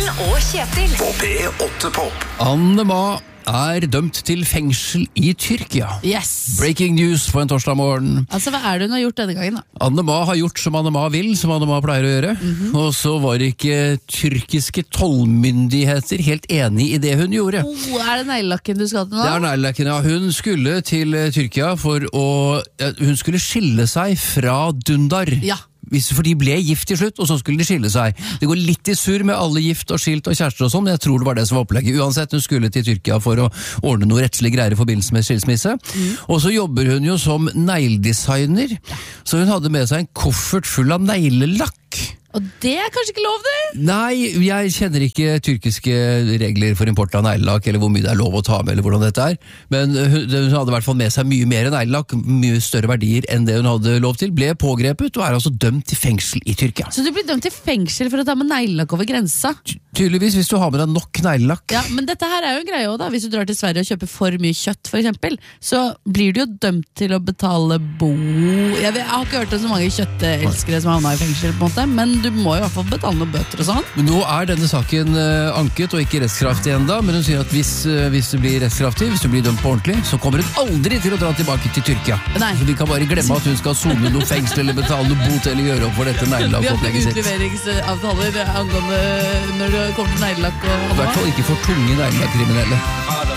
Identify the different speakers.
Speaker 1: og Kjetil.
Speaker 2: På P8 Pop.
Speaker 3: Anne-Ma er dømt til fengsel i Tyrkia.
Speaker 4: Yes!
Speaker 3: Breaking news på en torsdag morgen.
Speaker 4: Altså, hva er det hun har gjort denne gangen da?
Speaker 3: Anne-Ma har gjort som Anne-Ma vil, som Anne-Ma pleier å gjøre. Og så var ikke tyrkiske tollmyndigheter helt enig i det hun gjorde.
Speaker 4: Er det neglelakken du skal til nå?
Speaker 3: Det er neglelakken, ja. Hun skulle til Tyrkia hun skulle skille seg fra Dündar.
Speaker 4: Ja.
Speaker 3: For de ble gift til slutt, og så skulle de skille seg. Det går litt i surr med alle gift og skilt og kjærester og sånn, men jeg tror det var det som var opplegget. Uansett, hun skulle til Tyrkia for å ordne noe rettslig greier i forbindelse med skilsmisse. Og så jobber hun jo som negledesigner, så hun hadde med seg en koffert full av neglelakk.
Speaker 4: Og det er kanskje ikke lov, det?
Speaker 3: Nei, jeg kjenner ikke tyrkiske regler for import av neglelakk, eller hvor mye det er lov å ta med, eller hvordan dette er. Men hun hadde i hvert fall med seg mye mer neglelakk, mye større verdier enn det hun hadde lov til, ble pågrepet og er altså dømt til fengsel i Tyrkia.
Speaker 4: Så du blir dømt til fengsel for å ta med neglelakk over grensa?
Speaker 3: Tydeligvis, hvis du har med deg nok neglelakk.
Speaker 4: Ja, men dette her er jo en greie også da. Hvis du drar til Sverige og kjøper for mye kjøtt, for eksempel, så blir du jo dømt til å betale bo... Jeg har ikke hørt om så mange kjøttelskere som havna i fengsel, på en måte, men du må jo i hvert fall betale noen bøter og sånn.
Speaker 3: Nå er denne saken anket og ikke rettskraftig enda, men hun sier at hvis det blir rettskraftig, hvis du blir dømt på ordentlig, så kommer hun aldri til å dra tilbake til Tyrkia.
Speaker 4: Nei.
Speaker 3: Så vi kan bare glemme at hun skal sone noe fengsel eller betale noe bot eller gjøre opp for dette neglelakkopplegget sitt.
Speaker 4: Vi har ikke utleveringsavtaler angående når det kommer til neglelakk og...
Speaker 3: I hvert fall ikke for tunge neglelakkriminelle.